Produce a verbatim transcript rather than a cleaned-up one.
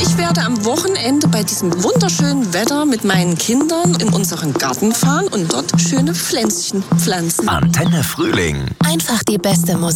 ich werde am Wochenende bei diesem wunderschönen Wetter mit meinen Kindern in unseren Garten fahren und dort schöne Pflänzchen pflanzen. Antenne Frühling. Einfach die beste Musik.